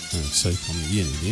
Evet, sayfamı yenileyim.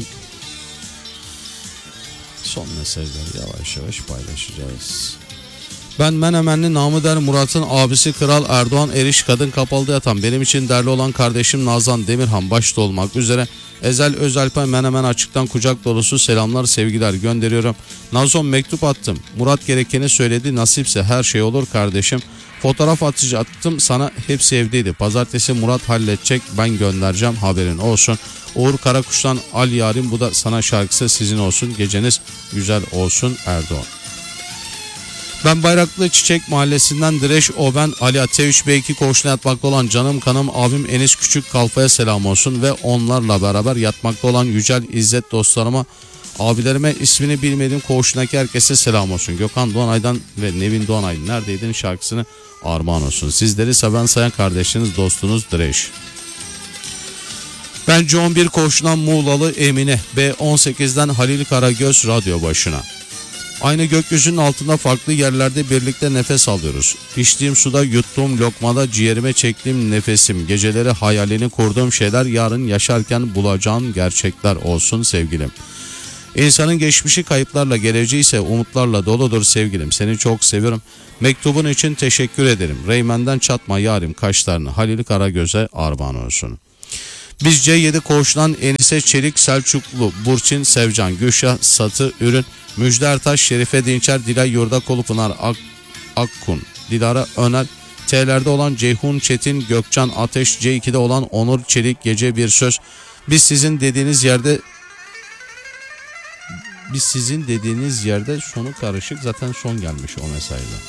Son mesajları yavaş yavaş paylaşacağız. Ben Menemenli namı der Murat'ın abisi Kral Erdoğan Eriş kadın kapalıda yatan benim için değerli olan kardeşim Nazan Demirhan başta olmak üzere Ezel Özalp'e Menemen açıktan kucak dolusu selamlar sevgiler gönderiyorum. Nazon mektup attım. Murat gerekeni söyledi, nasipse her şey olur kardeşim. Fotoğraf attım sana, hepsi evdeydi. Pazartesi Murat halledecek, ben göndereceğim, haberin olsun. Uğur Karakuş'tan Al Yarim, bu da sana şarkısı, sizin olsun, geceniz güzel olsun Erdoğan. Ben Bayraklı Çiçek Mahallesi'nden Direş Oben Ali Ateviş Bey 2 koğuşuna yatmakta olan canım kanım abim Enis Küçük Kalfa'ya selam olsun ve onlarla beraber yatmakta olan Yücel İzzet dostlarıma, abilerime, ismini bilmediğim koğuşundaki herkese selam olsun. Gökhan Doğanay'dan ve Nevin Doğanay neredeydin şarkısını armağan olsun. Sizleri seven sayan kardeşiniz, dostunuz Direş. Ben C11 koğuşundan Muğlalı Emine B18'den Halil Karagöz radyo başına. Aynı gökyüzünün altında farklı yerlerde birlikte nefes alıyoruz. İçtiğim suda, yuttuğum lokmada, ciğerime çektiğim nefesim, geceleri hayalini kurduğum şeyler yarın yaşarken bulacağım gerçekler olsun sevgilim. İnsanın geçmişi kayıplarla, geleceği ise umutlarla doludur sevgilim. Seni çok seviyorum. Mektubun için teşekkür ederim. Reymen'den çatma yarim kaşlarını, Halil Karagöz'e armağan olsun. Biz C7 koğuşundan Enise Çelik, Selçuklu, Burçin, Sevcan, Gülşah, Satı, Ürün, Müjde Ertaş, Şerife Dinçer, Dilay Yurdakolu, Pınar Akkun, Dilara Öner, T'lerde olan Ceyhun Çetin, Gökcan Ateş, C2'de olan Onur Çelik, Gece Bir Söz. Biz sizin dediğiniz yerde sonu karışık, zaten son gelmiş o mesajda.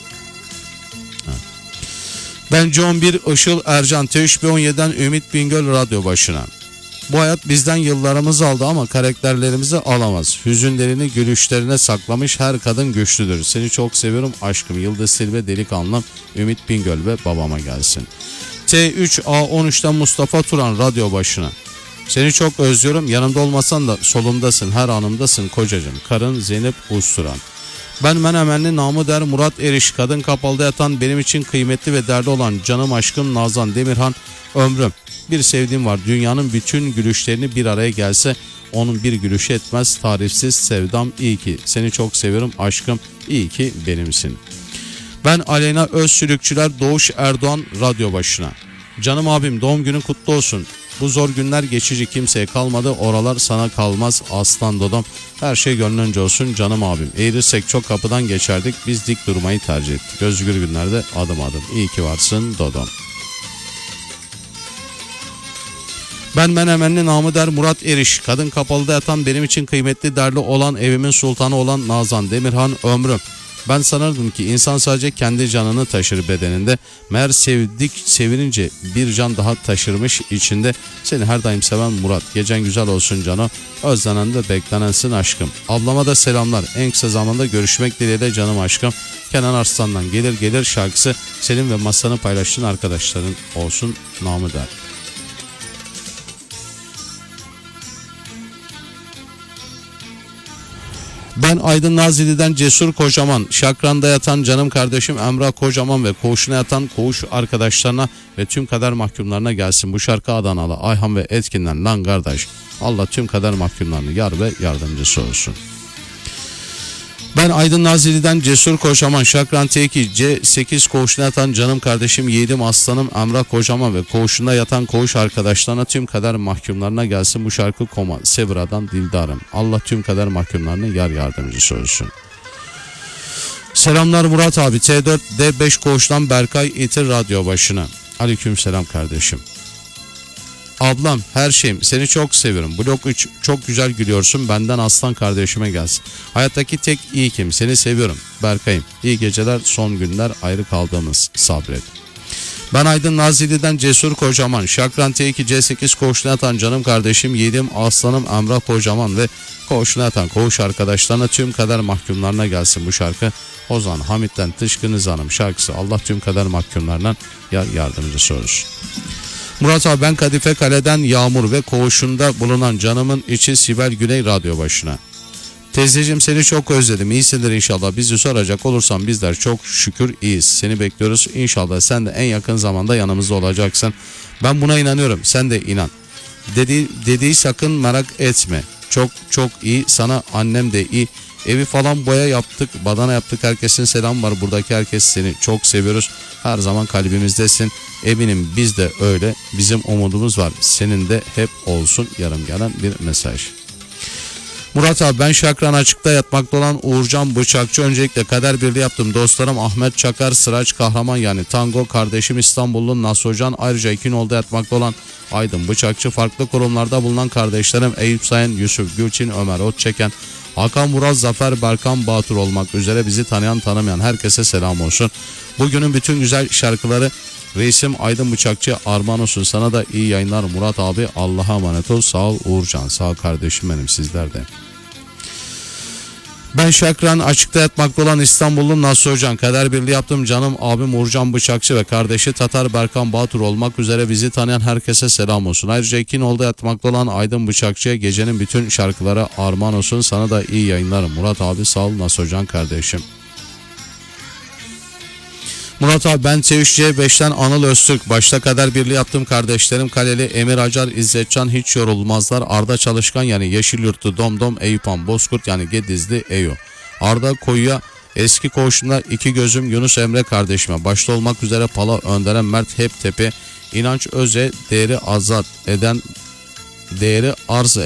Ben John 1 Işıl Ercan T3B17'den Ümit Bingöl radyo başına. Bu hayat bizden yıllarımızı aldı ama karakterlerimizi alamaz. Hüzünlerini gülüşlerine saklamış her kadın güçlüdür. Seni çok seviyorum aşkım. Yıldız Silve delikanlım Ümit Bingöl ve babama gelsin. T3A13'ten Mustafa Turan radyo başına. Seni çok özlüyorum. Yanımda olmasan da solumdasın. Her anımdasın kocacığım. Karın Zeynep Usturan. Ben Menemenli namı der Murat Eriş kadın kapalıda yatan benim için kıymetli ve değerli olan canım aşkım Nazan Demirhan ömrüm. Bir sevdiğim var, dünyanın bütün gülüşlerini bir araya gelse onun bir gülüşü etmez, tarifsiz sevdam iyi ki. Seni çok seviyorum aşkım, iyi ki benimsin. Ben Aleyna Özsülükçüler Doğuş Erdoğan radyo başına. Canım abim doğum günün kutlu olsun. Bu zor günler geçici, kimseye kalmadı, oralar sana kalmaz aslan dodom. Her şey gönlünce olsun canım abim. Eğrirsek çok kapıdan geçerdik, biz dik durmayı tercih ettik. Özgür günlerde adım adım. İyi ki varsın dodom. Ben Menemenli namı der Murat Eriş kadın kapalıda yatan benim için kıymetli değerli olan evimin sultanı olan Nazan Demirhan ömrüm. Ben sanırdım ki insan sadece kendi canını taşır bedeninde. Meğer sevinince bir can daha taşırmış içinde. Seni her daim seven Murat. Gecen güzel olsun canım. Özlenen ve beklenensin aşkım. Ablama da selamlar. En kısa zamanda görüşmek dileğiyle canım aşkım. Kenan Arslan'dan Gelir Gelir şarkısı senin ve masanı paylaştığın arkadaşların olsun namı der. Ben Aydın Nazilli'den Cesur Kocaman, Şakran'da yatan canım kardeşim Emrah Kocaman ve koğuşuna yatan koğuş arkadaşlarına ve tüm kader mahkumlarına gelsin. Bu şarkı Adanalı Ayhan ve Etkin'den lan kardeş. Allah tüm kader mahkumlarını yar ve yardımcısı olsun. Ben Aydın Nazilli'den Cesur Kocaman, Şakran T2 C8 koğuşuna yatan canım kardeşim Yiğidim Aslanım Emrah Kocaman ve koğuşunda yatan koğuş arkadaşlarına tüm kader mahkumlarına gelsin. Bu şarkı Koma Sebra'dan Dildarım. Allah tüm kader mahkumlarını yar yardımcısı olsun. Selamlar Murat abi. T4 D5 koğuştan Berkay İtir radyo başına. Aleyküm selam kardeşim. Ablam her şeyim seni çok seviyorum. Blok 3 çok güzel gülüyorsun. Benden aslan kardeşime gelsin. Hayattaki tek iyi kim? Seni seviyorum. Berkay'ım. İyi geceler, son günler ayrı kaldığımız sabret. Ben Aydın Nazilli'den Cesur Kocaman, Şakran T2 C8 koğuşuna yatan canım kardeşim Yiğidim Aslanım Emrah Kocaman ve koğuşuna yatan koğuş arkadaşlarına tüm kader mahkumlarına gelsin bu şarkı. Ozan Hamit'ten Tışkınız Hanım şarkısı Allah tüm kader mahkumlarından yardımcısı olsun. Murat abi ben Kadife Kale'den Yağmur ve koğuşunda bulunan canımın içi Sibel Güney radyo başına. Teyzeciğim seni çok özledim. İyisindir inşallah. Bizi soracak olursan bizler çok şükür iyiyiz. Seni bekliyoruz. İnşallah sen de en yakın zamanda yanımızda olacaksın. Ben buna inanıyorum. Sen de inan. Dediği sakın merak etme. Çok çok iyi. Sana annem de iyi. Evi falan boya yaptık. Badana yaptık. Herkesin selam var. Buradaki herkes seni çok seviyoruz. Her zaman kalbimizdesin. Eminim biz de öyle. Bizim umudumuz var. Senin de hep olsun. Yarım gelen bir mesaj. Murat abi, ben Şakran açıkta yatmakta olan Uğurcan Bıçakçı. Öncelikle kader birliği yaptım. Dostlarım Ahmet Çakar, Sıraç Kahraman yani Tango, kardeşim İstanbullu Nasucan. Ayrıca İkinoğlu'da yatmakta olan Aydın Bıçakçı. Farklı kurumlarda bulunan kardeşlerim Eyüp Sayın, Yusuf Gülçin, Ömer Otçeken, Hakan Murat, Zafer, Berkan Batur olmak üzere bizi tanıyan tanımayan herkese selam olsun. Bugünün bütün güzel şarkıları reisim Aydın Bıçakçı armağan olsun. Sana da iyi yayınlar Murat abi. Allah'a emanet ol. Sağ ol Uğurcan. Sağ ol kardeşim benim, sizler de. Ben Şakran açıkta yatmakta olan İstanbullu Nasır Hocan. Kader birliği yaptım canım abim Uğurcan Bıçakçı ve kardeşi Tatar Berkan Batur olmak üzere bizi tanıyan herkese selam olsun. Ayrıca İkinoğlu'da yatmakta olan Aydın Bıçakçı'ya gecenin bütün şarkılara armağan olsun. Sana da iyi yayınlar Murat abi. Sağ ol Nasır Hocan kardeşim. Murat abi, ben T3C5'ten Anıl Öztürk. Başta kader birliği yaptım kardeşlerim Kaleli, Emir Acar, İzzetcan hiç yorulmazlar. Arda Çalışkan yani Yeşilyurtlu Domdom, Eyüpan Bozkurt yani Gedizli Eyo. Arda Koyu'ya eski koğuşunda iki gözüm Yunus Emre kardeşime. Başta olmak üzere Pala Önderen Mert Heptepe, İnanç Öze, değeri arz